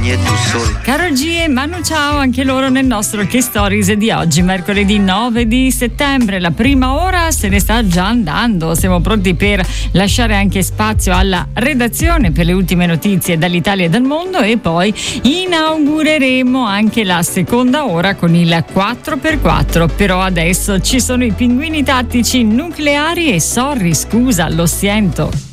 et tout seul. Karol G e Manu Chao, anche loro nel nostro Che Stories di oggi, mercoledì 9 di settembre. La prima ora se ne sta già andando, siamo pronti per lasciare anche spazio alla redazione per le ultime notizie dall'Italia e dal mondo, e poi inaugureremo anche la seconda ora con il 4x4. Però adesso ci sono i Pinguini Tattici Nucleari e Sorry, scusa, lo sento.